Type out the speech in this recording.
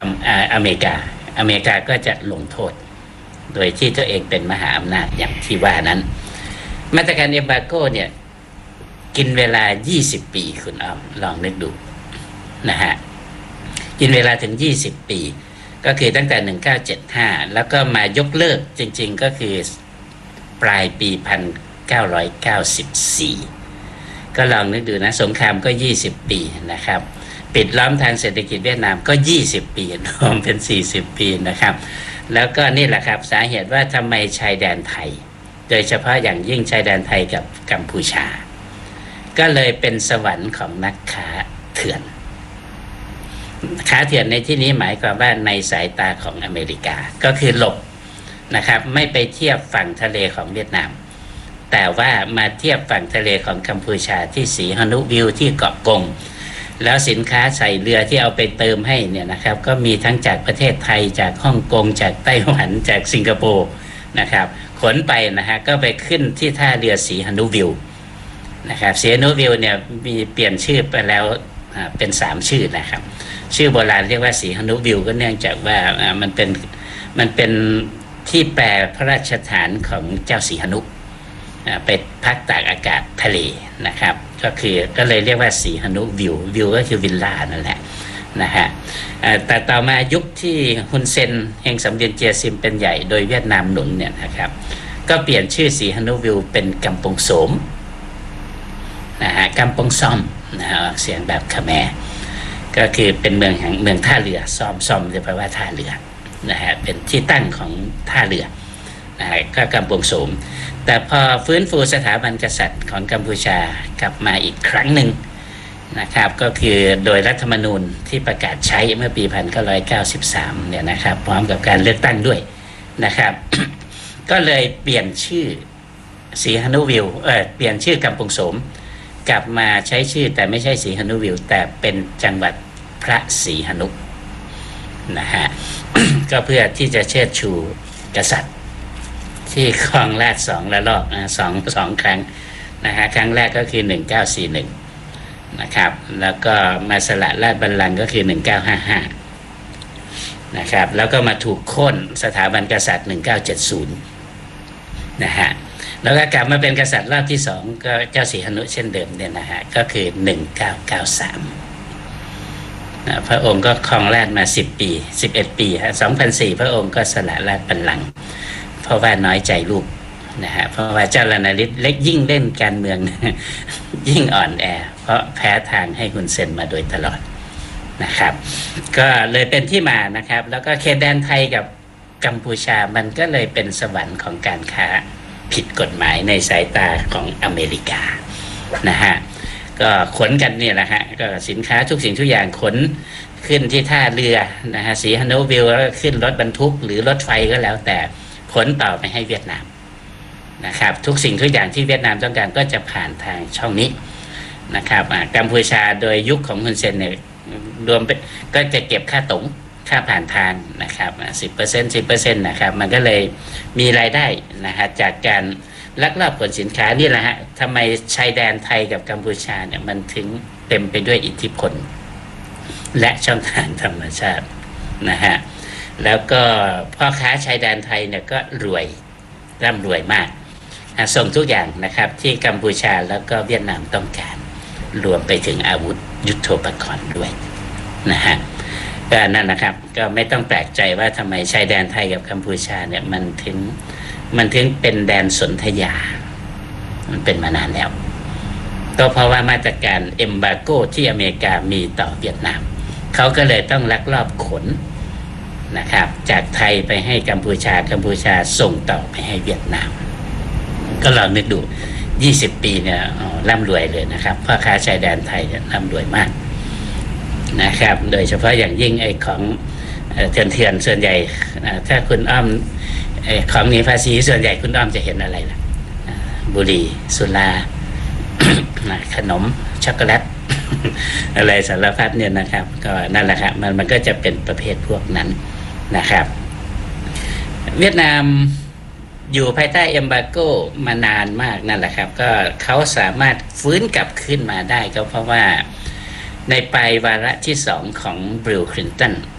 อเมริกาก็จะลงโทษโดยที่ตัวเองเป็นมหาอำนาจอย่างที่ว่านั้นมาตรการเอมบาโกเนี่ยกินเวลา20ปีคุณอ้อมลองนึกดูนะฮะกินเวลาถึง20ปีก็คือตั้งแต่1975แล้วก็มายกเลิกจริงๆก็คือปลายปี1994ก็ลองนึกดูนะสงครามก็20ปีนะครับปิดล้อมทางเศรษฐกิจเวียดนามก็20ปีรวมเป็น40ปีนะครับแล้วก็นี่แหละครับสาเหตุว่าทำไมชายแดนไทยโดยเฉพาะอย่างยิ่งชายแดนไทยกับกัมพูชาก็เลยเป็นสวรรค์ของนักค้าเถื่อนค้าเถื่อนในที่นี้หมายความว่าในสายตาของอเมริกาก็คือหลบนะครับไม่ไปเทียบฝั่งทะเลของเวียดนามแต่ว่ามาเทียบฝั่งทะเลของกัมพูชาที่สีหนุวิวที่เกาะกงแล้วสินค้าใส่เรือที่เอาไปเติมให้เนี่ยนะครับก็มีทั้งจากประเทศไทยจากฮ่องกงจากไต้หวันจากสิงคโปร์นะครับขนไปนะฮะก็ไปขึ้นที่ท่าเรือสีหนุวิวนะครับสีหนุวิวเนี่ยมีเปลี่ยนชื่อไปแล้วเป็น3ชื่อนะครับชื่อโบราณเรียกว่าสีหนุวิวก็เนื่องจากว่ามันเป็นที่แปลพระราชฐานของเจ้าสีหนุไปพักตากอากาศทะเลนะครับก็เลยเรียกว่าสีหนุวิวก็คือวิลล่านั่นแหละนะฮะแต่ต่อมายุคที่ฮุนเซนเฮงสำเร็จเจียซิมเป็นใหญ่โดยเวียดนามหนุนเนี่ยนะครับก็เปลี่ยนชื่อสีหนุวิวเป็นกัมปงโสมนะฮะกัมปงซ่อมนะฮะเสียงแบบขแมก็คือเป็นเมืองท่าเรือซ่อมจะแปลว่าท่าเรือนะฮะเป็นที่ตั้งของท่าเรือนะฮะก็กัมปงโสมแต่พอฟื้นฟูสถาบันกษัตริย์ของกัมพูชากลับมาอีกครั้งหนึ่งนะครับก็คือโดยรัฐธรรมนูญที่ประกาศใช้เมื่อปี1993เนี่ยนะครับพร้อมกับการเลือกตั้งด้วยนะครับ ก็เลยเปลี่ยนชื่อสีหนุวิวเปลี่ยนชื่อกัมปงโสมกลับมาใช้ชื่อแต่ไม่ใช่สีหนุวิวแต่เป็นจังหวัดพระศรีหนุนะฮะ ก็เพื่อที่จะเชิดชูกษัตริย์ที่ครองราชย์2ระลอกสองครั้งนะฮะครั้งแรกก็คือ1941นะครับแล้วก็มาสละราชบัลลังก์ก็คือ1955นะครับแล้วก็มาถูกโค่นสถาบันกษัตริย์1970นะฮะแล้วก็กลับมาเป็นกษัตริย์รอบที่2ก็เจ้าสีหนุเช่นเดิมเนี่ยนะฮะก็คือ1993พระองค์ก็ครองราชย์มา10ปี11ปีฮะ2004พระองค์ก็สละราชบัลลังก์เพราะว่าน้อยใจลูกนะฮะเพราะว่าเจ้าลานาริศเล็กยิ่งเล่นการเมือง ยิ่งอ่อนแอเพราะแพ้ทางให้ฮุนเซนมาโดยตลอดนะครับก็เลยเป็นที่มานะครับแล้วก็เขตแดนไทยกับกัมพูชามันก็เลยเป็นสวรรค์ของการค้าผิดกฎหมายในสายตาของอเมริกานะฮะก็ขนกันเนี่ยแหละฮะก็สินค้าทุกสิ่งทุกอย่างขนขึ้นที่ท่าเรือนะฮะสีหนุวิวแล้วขึ้นรถบรรทุกหรือรถไฟก็แล้วแต่ขนต่อไปให้เวียดนามนะครับทุกสิ่งทุกอย่างที่เวียดนามต้องการก็จะผ่านทางช่องนี้นะครับกัมพูชาโดยยุคของฮุนเซนเนี่ยรวมก็จะเก็บค่าตั๋งค่าผ่านทางนะครับ 10% นะครับมันก็เลยมีรายได้นะฮะจากการลักลอบขนสินค้านี่แหละฮะทำไมชายแดนไทยกับกัมพูชาเนี่ยมันถึงเต็มไปด้วยอิทธิพลและช่องทางธรรมชาตินะฮะแล้วก็พ่อค้าชายแดนไทยเนี่ยก็ร่ำรวยมากส่งทุกอย่างนะครับที่กัมพูชาแล้วก็เวียดนามต้องการรวมไปถึงอาวุธยุทโธปกรณ์ด้วยนะฮะก็นั่นนะครับก็ไม่ต้องแปลกใจว่าทำไมชายแดนไทยกับกัมพูชาเนี่ยมันถึงเป็นแดนสนธยามันเป็นมานานแล้วก็เพราะว่ามาตรการเอมบาโกที่อเมริกามีต่อเวียดนามเขาก็เลยต้องลักลอบขนนะครับจากไทยไปให้กัมพูชาส่งต่อไปให้เวียดนามก็ลองนึกดู20ปีเนี่ยร่ำรวยเลยนะครับพ่อค้าชายแดนไทยเนี่ยร่ำรวยมากนะครับโดยเฉพาะอย่างยิ่งไอ้ของเถื่อนส่วนใหญ่ถ้าคุณอ้อมของหนีภาษีส่วนใหญ่คุณอ้อมจะเห็นอะไรล่ะบุหรี่สุรา ขนมช็อกโกแลต อะไรสารพัดเนี่ยนะครับก็นั่นแหละครับมันก็จะเป็นประเภทพวกนั้นนะครับเวียดนามอยู่ภายใต้เอมบาโกมานานมากนั่นแหละครับก็เขาสามารถฟื้นกลับขึ้นมาได้ก็เพราะว่าในปลายวาระที่2ของบิล คลินตัน